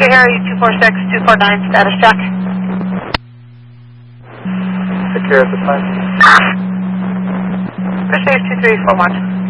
Harry 246-249, status check. Take care of the time. Mercedes 2341.